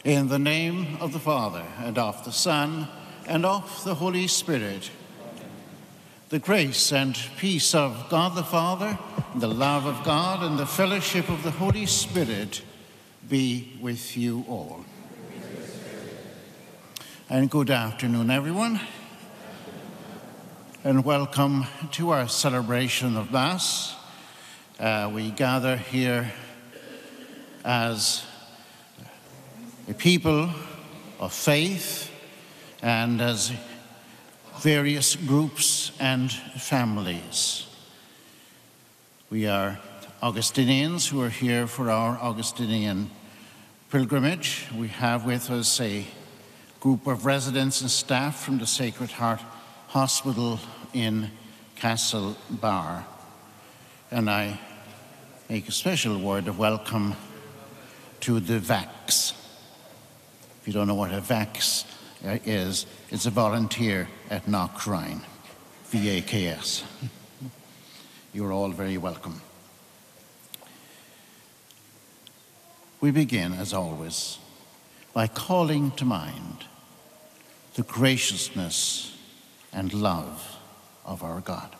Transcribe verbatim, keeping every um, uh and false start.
In the name of the Father, and of the Son, and of the Holy Spirit. The grace and peace of God the Father, the love of God, and the fellowship of the Holy Spirit be with you all. And good afternoon, everyone, and welcome to our celebration of Mass. Uh, we gather here as a people of faith and as various groups and families. We are Augustinians who are here for our Augustinian pilgrimage. We have with us a group of residents and staff from the Sacred Heart Hospital in Castlebar. And I make a special word of welcome to the V A Cs. If you don't know what a V A C S is, it's a volunteer at Knockrine, V A K S. You're all very welcome. We begin, as always, by calling to mind the graciousness and love of our God.